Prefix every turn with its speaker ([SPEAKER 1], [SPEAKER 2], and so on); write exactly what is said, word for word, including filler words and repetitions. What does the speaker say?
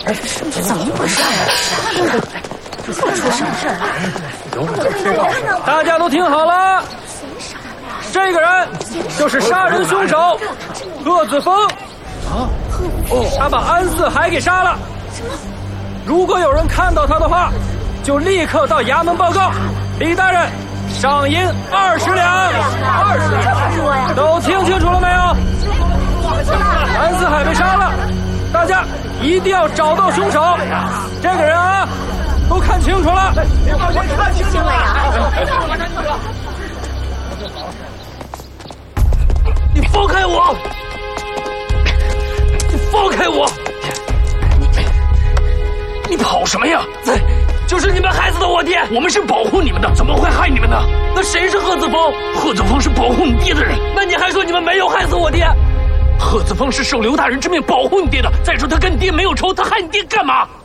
[SPEAKER 1] 哎，怎么回事啊？又出什么事了？
[SPEAKER 2] 大家都听好了，这个人就是杀人凶手贺子峰。啊，他把安四海给杀了。什么？如果有人看到他的话，就立刻到衙门报告。李大人，赏银二十两。二十两，都听清楚了没有？安四海被杀了，大家一定要找到凶手。这个人啊，都看清楚了。
[SPEAKER 1] 我看清楚了。
[SPEAKER 2] 你放开我！你放开我！
[SPEAKER 3] 你跑什么呀？
[SPEAKER 2] 对，就是你们害死的我爹。
[SPEAKER 3] 我们是保护你们的，怎么会害你们呢？
[SPEAKER 2] 那谁是贺子峰？
[SPEAKER 3] 贺子峰是保护你爹的人。
[SPEAKER 2] 那你还说你们没有害死我爹？
[SPEAKER 3] 贺子峰是受刘大人之命保护你爹的。再说他跟你爹没有仇，他害你爹干嘛？